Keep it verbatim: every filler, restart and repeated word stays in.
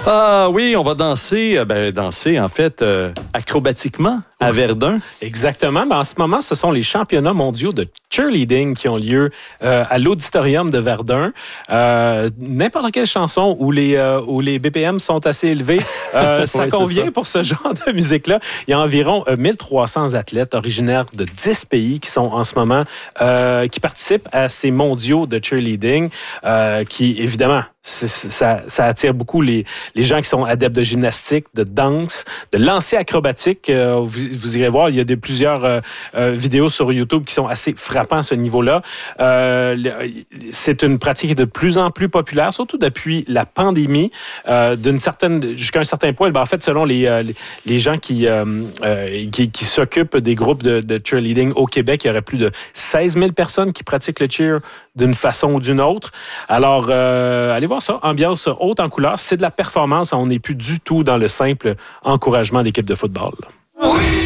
Ah oui, on va danser, ben, danser en fait euh, acrobatiquement à Verdun. Exactement. Ben, en ce moment, ce sont les championnats mondiaux de cheerleading qui ont lieu euh, à l'auditorium de Verdun. Euh, n'importe quelle chanson où les, euh, où les B P M sont assez élevés, euh, ça oui, convient ça. pour ce genre de musique-là. Il y a environ euh, mille trois cents athlètes originaires de dix pays qui sont en ce moment, euh, qui participent à ces mondiaux de cheerleading, euh, qui, évidemment, c'est, ça, ça attire beaucoup les, les gens qui sont adeptes de gymnastique, de danse, de lancer acrobatique. Euh, vous, vous irez voir, il y a des, plusieurs euh, euh, vidéos sur YouTube qui sont assez frappantes à ce niveau-là. Euh, c'est une pratique qui est de plus en plus populaire, surtout depuis la pandémie, euh, d'une certaine, jusqu'à un certain point. Ben, en fait, selon les, euh, les gens qui, euh, euh, qui, qui s'occupent des groupes de, de cheerleading au Québec, il y aurait plus de seize mille personnes qui pratiquent le cheer d'une façon ou d'une autre. Alors, euh, allez voir ça. Ambiance haute en couleur. C'est de la performance. On n'est plus du tout dans le simple encouragement d'équipe de football. Oui!